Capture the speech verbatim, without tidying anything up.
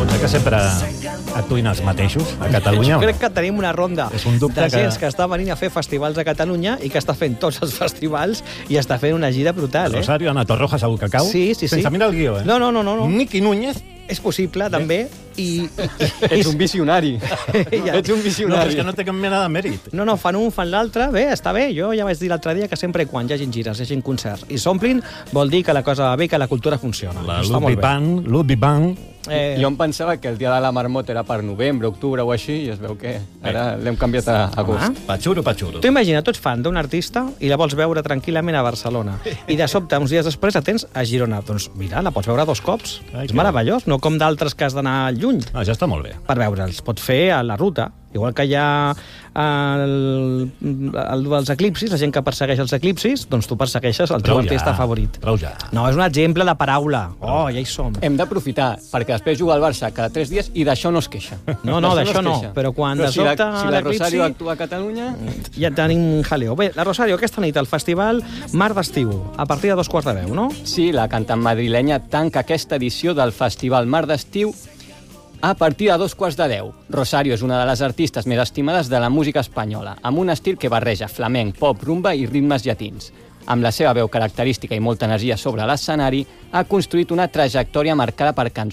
Pot ser que sempre actuïn els mateixos a Catalunya? Jo crec que tenim una ronda És un dubte de gent que- que... que està venint a fer festivals a Catalunya i que està fent tots els festivals i està fent una gira brutal, eh? Rosario, Ana Torroja, segur que cau? Sí, sí, sí. Sense mirar el guió, eh? No, no, no, no. no. Niqui Núñez? És possible, també, i... Ets un visionari. Ja. Ets un No, però visionari. és que no té cap mena de mèrit. No, no, fan un, fan l'altre, bé, està bé. Jo ja vaig dir l'altre dia que sempre i quan hi hagin gires, hi hagin concerts i s'omplin, vol dir que la cosa va bé, que la cultura funciona. La Està molt Ludwig bé. Band, Ludwig Band... Eh, Jo em pensava que el dia de la marmota era per novembre, octubre o així, i es veu que ara l'hem canviat a agost. Home. Patxuro, patxuro. Tu imagina, tu ets fan d'un artista i la vols veure tranquil·lament a Barcelona i de sobte, uns dies després, la tens a Girona. Doncs mira, la pots veure dos cops. Ai, És que meravellós, no com d'altres que has d'anar lluny Ah, ja està molt bé. per veure'ls. Pots fer a la ruta. Igual que hi ha el, el, els eclipsis, la gent que persegueix els eclipsis, doncs tu persegueixes el teu Prou artista ja, favorit. prou ja. No, és un exemple de paraula. Oh, ja hi som. Hem d'aprofitar, perquè després juga al Barça cada tres dies i d'això no es queixa. No, no, d'això es no, queixa. però quan Però de si la, sobte si la l'eclipsi- Rosario actua a Catalunya... Ja tenim jaleo. Bé, la Rosario, aquesta nit al festival Mar d'Estiu, a partir de dos quarts de deu, no? Sí, la cantant madrilenya tanca aquesta edició del Festival Mar d'Estiu a partir de dos quarts de deu. Rosario és una de les artistes més estimades de la música espanyola, amb un estil que barreja flamenc, pop, rumba i ritmes llatins. Amb la seva veu característica i molta energia sobre l'escenari, ha construït una trajectòria marcada per cançons